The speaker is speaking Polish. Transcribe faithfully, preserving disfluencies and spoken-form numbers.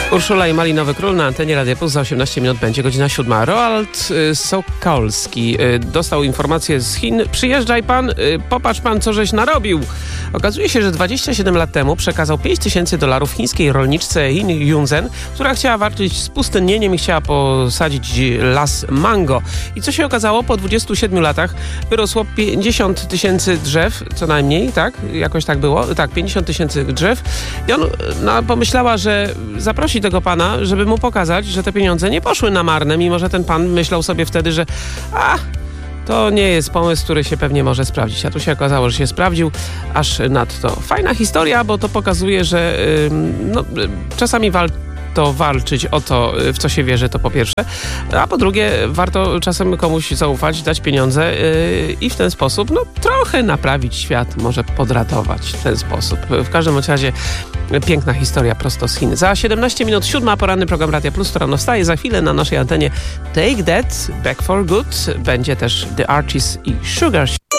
Urszula i Malinowy Król na antenie Radia Plus. Za osiemnaście minut będzie godzina siódma. Roald y, Sokolski y, dostał informację z Chin. Przyjeżdżaj pan, y, popatrz pan, co żeś narobił. Okazuje się, że dwadzieścia siedem lat temu przekazał pięć tysięcy dolarów chińskiej rolniczce Yin Yunzen, która chciała walczyć z pustynnieniem i chciała posadzić las mango. I co się okazało? Po dwudziestu siedmiu latach wyrosło pięćdziesiąt tysięcy drzew, co najmniej, tak? Jakoś tak było. Tak, pięćdziesiąt tysięcy drzew. I on no, pomyślała, że zaprosi tego pana, żeby mu pokazać, że te pieniądze nie poszły na marne, mimo że ten pan myślał sobie wtedy, że a, to nie jest pomysł, który się pewnie może sprawdzić. A tu się okazało, że się sprawdził, aż nadto. Fajna historia, bo to pokazuje, że yy, no, czasami walczy to walczyć o to, w co się wierzy, to po pierwsze, a po drugie warto czasem komuś zaufać, dać pieniądze yy, i w ten sposób no trochę naprawić świat, może podratować w ten sposób. W każdym razie piękna historia prosto z Chin. Za siedemnaście minut siódma, poranny program Radia Plus, to rano wstaje. Za chwilę na naszej antenie Take That, Back for Good. Będzie też The Archies i Sugar.